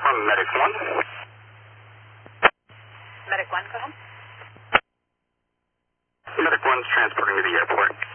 from Medic 1. Medic 1, go ahead. Medic 1's transporting to the airport.